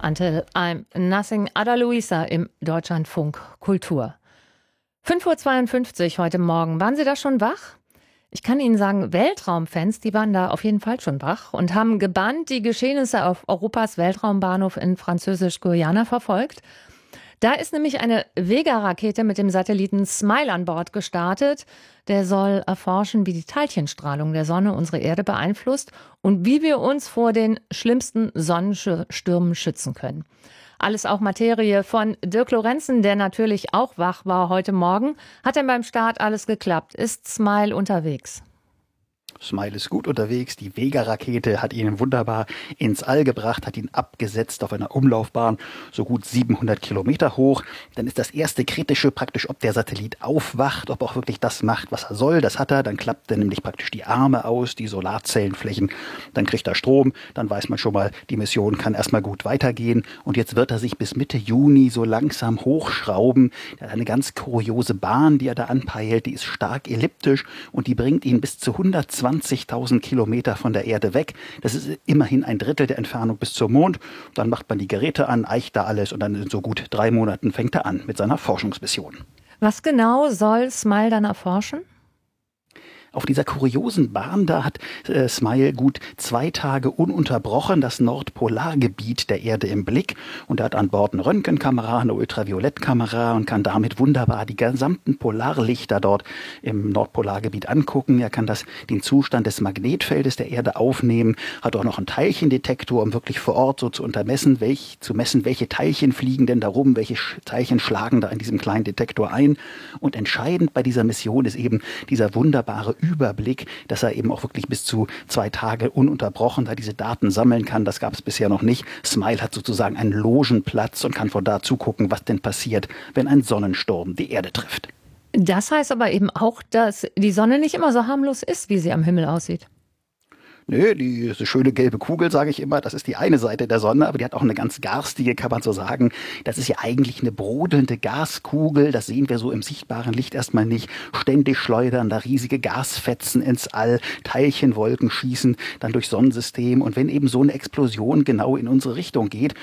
Until I'm Nothing, Ada Luisa im Deutschlandfunk Kultur. 5:52 Uhr heute Morgen. Waren Sie da schon wach? Ich kann Ihnen sagen, Weltraumfans, die waren da auf jeden Fall schon wach und haben gebannt die Geschehnisse auf Europas Weltraumbahnhof in Französisch-Guyana verfolgt. Da ist nämlich eine Vega-Rakete mit dem Satelliten SMILE an Bord gestartet. Der soll erforschen, wie die Teilchenstrahlung der Sonne unsere Erde beeinflusst und wie wir uns vor den schlimmsten Sonnenstürmen schützen können. Alles auch Materie von Dirk Lorenzen, der natürlich auch wach war heute Morgen. Hat denn beim Start alles geklappt? Ist SMILE unterwegs? SMILE ist gut unterwegs. Die Vega-Rakete hat ihn wunderbar ins All gebracht, hat ihn abgesetzt auf einer Umlaufbahn so gut 700 Kilometer hoch. Dann ist das erste Kritische praktisch, ob der Satellit aufwacht, ob er auch wirklich das macht, was er soll. Das hat er. Dann klappt er nämlich praktisch die Arme aus, die Solarzellenflächen. Dann kriegt er Strom. Dann weiß man schon mal, die Mission kann erstmal gut weitergehen. Und jetzt wird er sich bis Mitte Juni so langsam hochschrauben. Er hat eine ganz kuriose Bahn, die er da anpeilt. Die ist stark elliptisch und die bringt ihn bis zu 120.000 Kilometer von der Erde weg. Das ist immerhin ein Drittel der Entfernung bis zum Mond. Dann macht man die Geräte an, eicht da alles und dann in so gut 3 Monaten fängt er an mit seiner Forschungsmission. Was genau soll SMILE dann erforschen? Auf dieser kuriosen Bahn, da hat SMILE gut 2 Tage ununterbrochen das Nordpolargebiet der Erde im Blick. Und er hat an Bord eine Röntgenkamera, eine Ultraviolettkamera und kann damit wunderbar die gesamten Polarlichter dort im Nordpolargebiet angucken. Er kann den Zustand des Magnetfeldes der Erde aufnehmen, hat auch noch einen Teilchendetektor, um wirklich vor Ort so zu messen, welche Teilchen fliegen denn da rum, welche Teilchen schlagen da in diesem kleinen Detektor ein. Und entscheidend bei dieser Mission ist eben dieser wunderbare Überblick, dass er eben auch wirklich bis zu 2 Tage ununterbrochen da diese Daten sammeln kann. Das gab es bisher noch nicht. SMILE hat sozusagen einen Logenplatz und kann von da zugucken, was denn passiert, wenn ein Sonnensturm die Erde trifft. Das heißt aber eben auch, dass die Sonne nicht immer so harmlos ist, wie sie am Himmel aussieht. Nö, diese schöne gelbe Kugel, sage ich immer, das ist die eine Seite der Sonne, aber die hat auch eine ganz garstige, kann man so sagen. Das ist ja eigentlich eine brodelnde Gaskugel, das sehen wir so im sichtbaren Licht erstmal nicht. Ständig schleudern da riesige Gasfetzen ins All, Teilchenwolken schießen dann durchs Sonnensystem. Und wenn eben so eine Explosion genau in unsere Richtung geht,